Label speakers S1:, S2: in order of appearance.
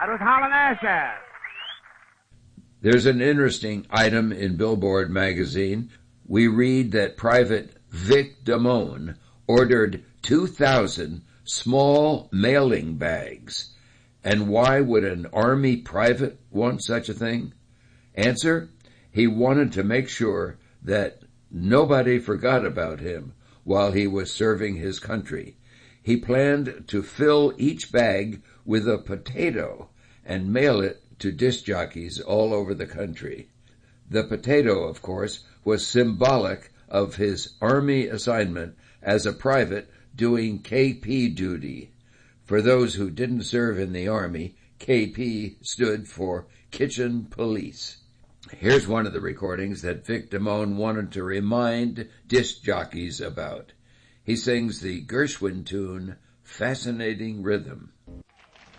S1: That was Harlan Asher.
S2: There's an interesting item in Billboard magazine. We read that Private Vic Damone ordered 2,000 small mailing bags. And why would an Army private want such a thing? Answer, he wanted to make sure that nobody forgot about him while he was serving his country. He planned to fill each bag with a potato and mail it to disc jockeys all over the country. The potato, of course, was symbolic of his Army assignment as a private doing KP duty. For those who didn't serve in the Army, KP stood for Kitchen Police. Here's one of the recordings that Vic Damone wanted to remind disc jockeys about. He sings the Gershwin tune, Fascinating Rhythm.